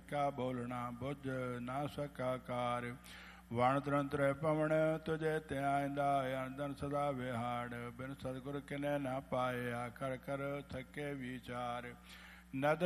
ਸਕਿਆ ਬੋਲਣਾ ਬੁੱਝ ਨਾ ਸਕਾ ਕਾਰ। ਵਣ ਤਰੰਤਰ ਪਵਨ ਤੁਝੇ ਧਿਆਇਂਦਾ ਅੰਦਨ ਸਦਾ ਵਿਹਾੜ। ਬਿਨ ਸਤਿਗੁਰ ਕਿਨੈ ਨਾ ਪਾਇਆ ਕਰ ਕਰ ਥਕੇ ਵਿਚਾਰ। ਨਦ